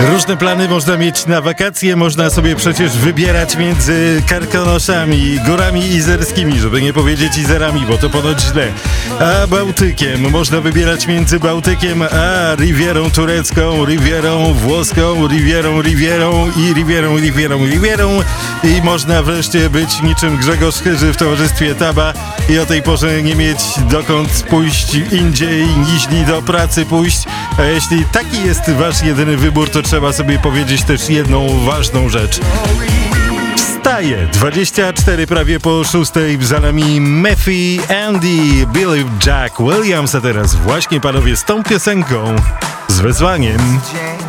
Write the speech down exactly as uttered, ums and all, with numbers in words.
Różne plany można mieć na wakacje, można sobie przecież wybierać między Karkonoszami, Górami Izerskimi, żeby nie powiedzieć Izerami, bo to ponoć źle, a Bałtykiem. Można wybierać między Bałtykiem a Rivierą turecką, Rivierą włoską, Rivierą, Rivierą i Rivierą, Rivierą, Rivierą i można wreszcie być niczym Grzegorz Chyży w towarzystwie Taba i o tej porze nie mieć dokąd pójść indziej niźli do pracy pójść. A jeśli taki jest wasz jedyny wybór, to trzeba sobie powiedzieć też jedną ważną rzecz. Wstaje! dwadzieścia cztery prawie po szóstej, za nami Meffy, Andy, Billy Jack Williams, a teraz właśnie panowie z tą piosenką, z wezwaniem.